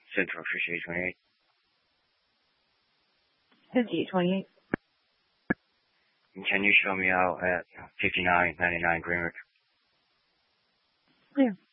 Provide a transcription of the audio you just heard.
Central 5828. 5828. And can you show me out at 5999 Greenwich? Clear.